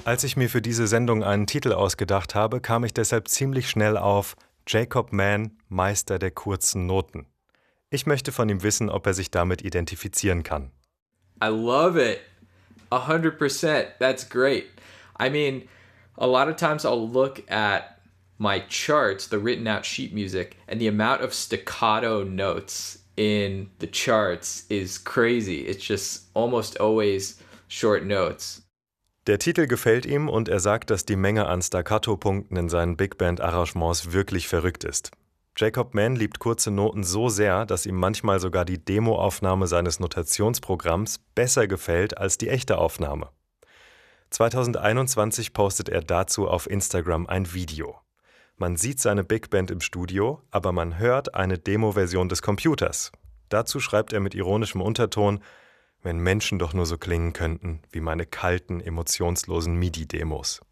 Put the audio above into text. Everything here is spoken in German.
Als ich mir für diese Sendung einen Titel ausgedacht habe, kam ich deshalb ziemlich schnell auf Jacob Mann, Meister der kurzen Noten. Ich möchte von ihm wissen, ob er sich damit identifizieren kann. I love it. 100%. That's great. I mean, a lot of times I'll look at my charts, the written out sheet music, and the amount of staccato notes in the charts is crazy. It's just almost always short notes. Der Titel gefällt ihm und er sagt, dass die Menge an Staccato-Punkten in seinen Big Band-Arrangements wirklich verrückt ist. Jacob Mann liebt kurze Noten so sehr, dass ihm manchmal sogar die Demoaufnahme seines Notationsprogramms besser gefällt als die echte Aufnahme. 2021 postet er dazu auf Instagram ein Video. Man sieht seine Big Band im Studio, aber man hört eine Demo-Version des Computers. Dazu schreibt er mit ironischem Unterton: Wenn Menschen doch nur so klingen könnten wie meine kalten, emotionslosen MIDI-Demos.